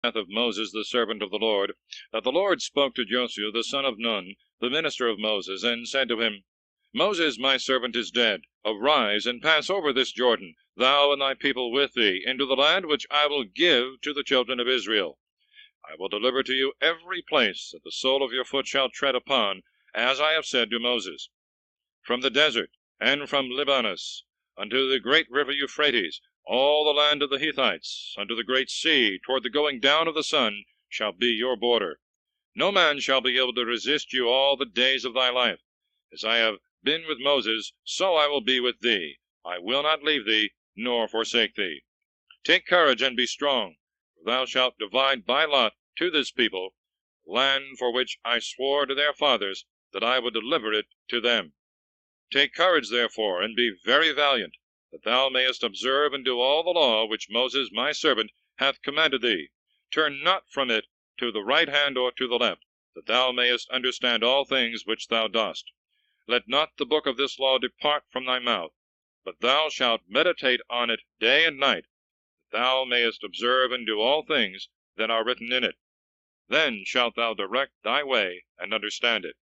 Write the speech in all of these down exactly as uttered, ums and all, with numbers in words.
of Moses the servant of the Lord, that the Lord spoke to Joshua the son of Nun, the minister of Moses, and said to him, Moses my servant is dead. Arise, and pass over this Jordan, thou and thy people with thee, into the land which I will give to the children of Israel. I will deliver to you every place that the sole of your foot shall tread upon, as I have said to Moses. From the desert, and from Libanus, unto the great river Euphrates, all the land of the Hittites, unto the great sea, toward the going down of the sun, shall be your border. No man shall be able to resist you all the days of thy life. As I have been with Moses, so I will be with thee. I will not leave thee, nor forsake thee. Take courage and be strong, for thou shalt divide by lot to this people land for which I swore to their fathers that I would deliver it to them. Take courage, therefore, and be very valiant, that thou mayest observe and do all the law which Moses my servant hath commanded thee. Turn not from it to the right hand or to the left, that thou mayest understand all things which thou dost. Let not the book of this law depart from thy mouth, but thou shalt meditate on it day and night, that thou mayest observe and do all things that are written in it. Then shalt thou direct thy way and understand it.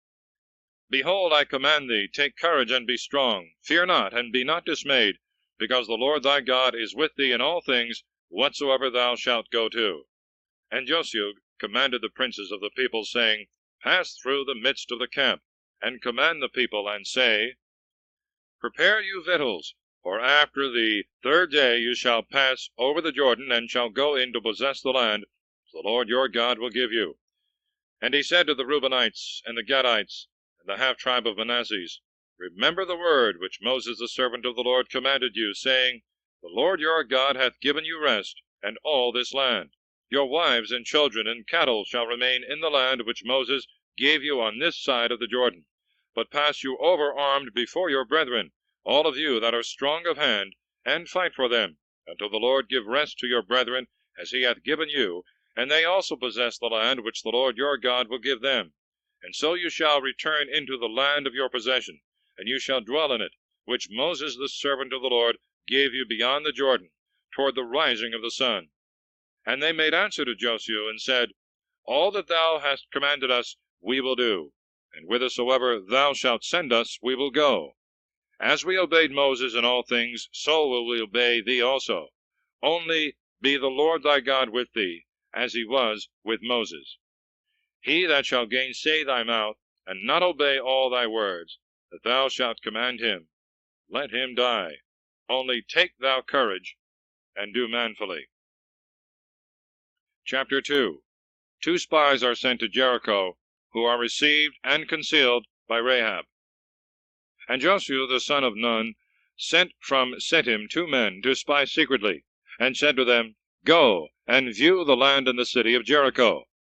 Behold, I command thee, take courage and be strong. Fear not, and be not dismayed, because the Lord thy God is with thee in all things whatsoever thou shalt go to. And Joshua commanded the princes of the people, saying, Pass through the midst of the camp, and command the people, and say, Prepare you victuals, for after the third day you shall pass over the Jordan, and shall go in to possess the land the Lord your God will give you. And he said to the Reubenites, and the Gadites, and the half tribe of Manasseh, Remember the word which Moses the servant of the Lord commanded you, saying, The Lord your God hath given you rest, and all this land. Your wives and children and cattle shall remain in the land which Moses gave you on this side of the Jordan. But pass you over armed before your brethren, all of you that are strong of hand, and fight for them, until the Lord give rest to your brethren, as he hath given you, and they also possess the land which the Lord your God will give them. And so you shall return into the land of your possession, and you shall dwell in it, which Moses the servant of the Lord gave you beyond the Jordan, toward the rising of the sun. And they made answer to Joshua, and said, All that thou hast commanded us we will do, and whithersoever thou shalt send us we will go. As we obeyed Moses in all things, so will we obey thee also. Only be the Lord thy God with thee, as he was with Moses. He that shall gainsay thy mouth, and not obey all thy words, that thou shalt command him, let him die. Only take thou courage, and do manfully. Chapter two. Two spies are sent to Jericho, who are received and concealed by Rahab. And Joshua the son of Nun sent from Shittim two men to spy secretly, and said to them, Go, and view the land and the city of Jericho.